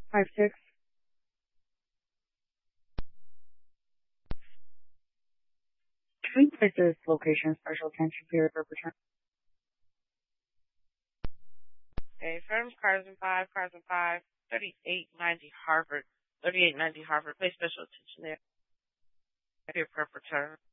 5-6. Can we place this location special attention period for return? Okay, firms cars and 5, 3890 Harvard, 3890 Harvard. Pay special attention there. Here for return.